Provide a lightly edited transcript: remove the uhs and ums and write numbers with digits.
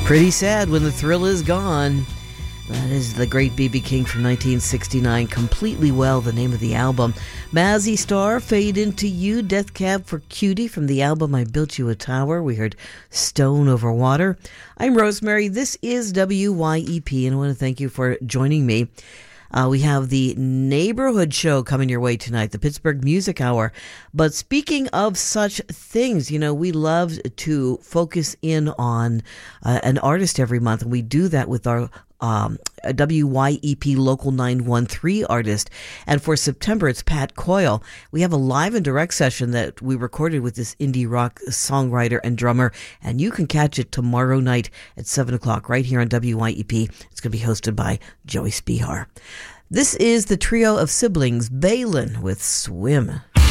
Pretty sad when the thrill is gone. That is the great B.B. King from 1969. Completely Well, the name of the album. Mazzy Star, Fade Into You. Death Cab for Cutie from the album I Built You a Tower. We heard Stone Over Water. I'm Rosemary. This is WYEP, and I want to thank you for joining me. We have the Neighborhood Show coming your way tonight, the Pittsburgh Music Hour. But speaking of such things, you know, we love to focus in on an artist every month, and we do that with our WYEP Local 913 artist. And for September, it's Pat Coyle. We have a live and direct session that we recorded with this indie rock songwriter and drummer, and you can catch it tomorrow night at 7 o'clock right here on WYEP. It's going to be hosted by Joey Spihar. This is the trio of siblings, Balin with Swim.